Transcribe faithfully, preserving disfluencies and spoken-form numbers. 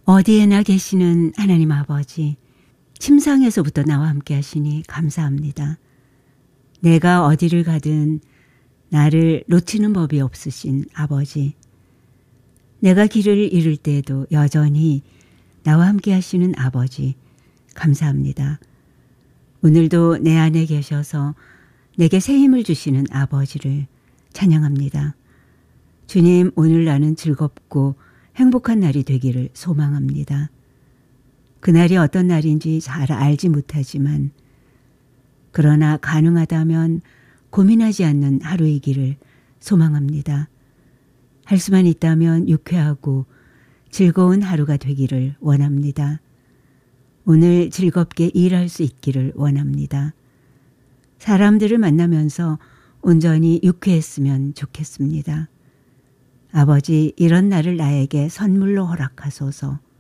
어디에나 계시는 하나님 아버지, 침상에서부터 나와 함께 하시니 감사합니다. 내가 어디를 가든 나를 놓치는 법이 없으신 아버지, 내가 길을 잃을 때에도 여전히 나와 함께 하시는 아버지, 감사합니다. 오늘도 내 안에 계셔서 내게 새 힘을 주시는 아버지를 찬양합니다. 주님, 오늘 나는 즐겁고 행복한 날이 되기를 소망합니다. 그날이 어떤 날인지 잘 알지 못하지만 그러나 가능하다면 고민하지 않는 하루이기를 소망합니다. 할 수만 있다면 유쾌하고 즐거운 하루가 되기를 원합니다. 오늘 즐겁게 일할 수 있기를 원합니다. 사람들을 만나면서 온전히 유쾌했으면 좋겠습니다. 아버지, 이런 날을 나에게 선물로 허락하소서.